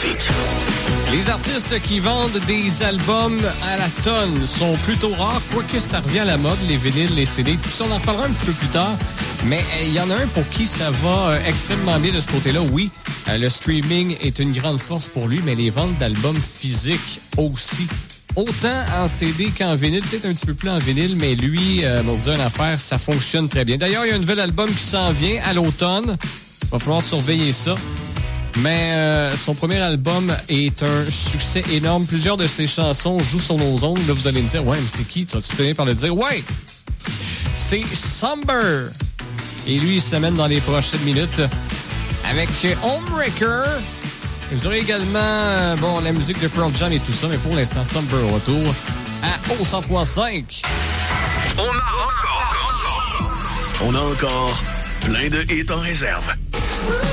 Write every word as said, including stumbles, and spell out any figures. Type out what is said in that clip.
trafic. Les artistes qui vendent des albums à la tonne sont plutôt rares, quoique ça revient à la mode, les vinyles, les C D, tout ça, on en reparlera un petit peu plus tard. Mais il euh, y en a un pour qui ça va euh, extrêmement bien de ce côté-là. Oui, euh, le streaming est une grande force pour lui, mais les ventes d'albums physiques aussi. Autant en C D qu'en vinyle, peut-être un petit peu plus en vinyle, mais lui, euh, on vous dire une affaire, ça fonctionne très bien. D'ailleurs, il y a un nouvel album qui s'en vient à l'automne. Il va falloir surveiller ça. Mais euh, son premier album est un succès énorme. Plusieurs de ses chansons jouent sur nos ondes. Là, vous allez me dire, ouais, mais c'est qui? Tu vas-tu finir par le dire? Ouais! C'est Somber. Et lui, il s'amène dans les prochaines minutes avec Homebreaker. Vous aurez également, euh, bon, la musique de Pearl Jam et tout ça, mais pour l'instant, Somber au retour à O cent trois cinq. On a encore, on a encore plein de hits en réserve.